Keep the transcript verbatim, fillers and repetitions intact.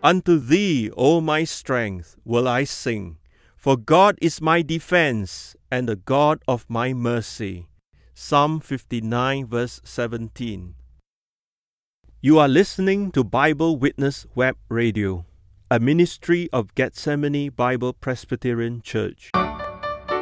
Unto thee, O my strength, will I sing, for God is my defense and the God of my mercy. Psalm fifty-nine, verse seventeen. You are listening to Bible Witness Web Radio, a ministry of Gethsemane Bible Presbyterian Church.